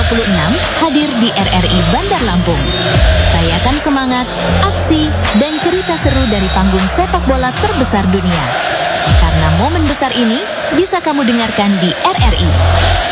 ke-26 hadir di RRI Bandar Lampung. Rayakan semangat, aksi, dan cerita seru dari panggung sepak bola terbesar dunia. Karena momen besar ini bisa kamu dengarkan di RRI.